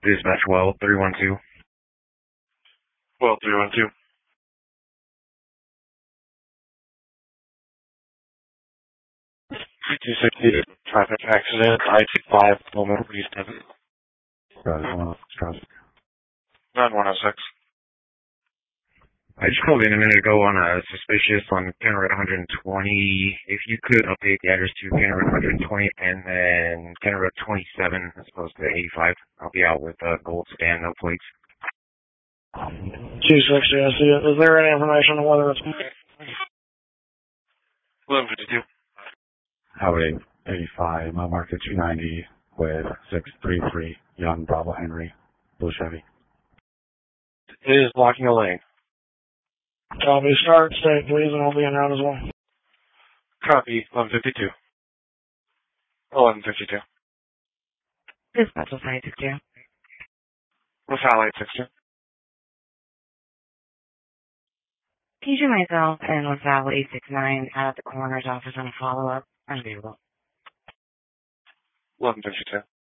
Dispatch well 312. Well, 312. P260 traffic accident, I-25, Moment, East 7. Got it. 106 traffic. 9106. I just called in a minute ago on a suspicious on County Road 120. If you could update the address to County Road 120 and then County Road 27 as opposed to 85. I'll be out with gold stand, no plates. 260, I see it. Is there any information on whether it's 1152. Highway 85, mile marker 290 with 633, Young Bravo Henry, Blue Chevy. It is blocking a lane. Copy. Start, stay, please, and I'll be en route as well. Copy, 1152. 1152. Dispatch was 962. LaSalle 862. PJ myself and LaSalle 869 out at the coroner's office on a follow-up. Unavailable. 1152.